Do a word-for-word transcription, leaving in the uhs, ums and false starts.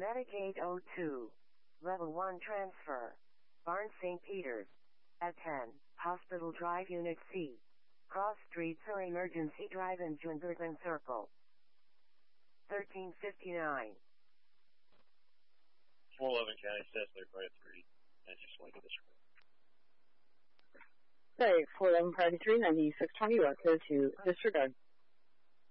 Medicaid oh two. Level one transfer. Barnes Saint Peter's. At ten, Hospital Drive Unit C. Cross Streets or Emergency Drive in Jungerton Circle. thirteen fifty-nine. four eleven County Cessna Fire three. I just like this one. Sorry, four eleven Priority three, ninety-six twenty, York, code two, disregard.